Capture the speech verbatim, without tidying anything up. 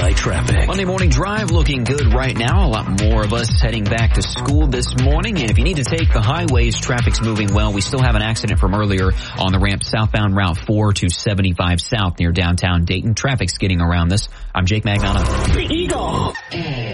Light traffic. Monday morning drive looking good right now. A lot more of us heading back to school this morning. And if you need to take the highways, traffic's moving well. We still have an accident from earlier on the ramp southbound Route four to seventy-five South near downtown Dayton. Traffic's getting around this. I'm Jake Magnano. The Eagle.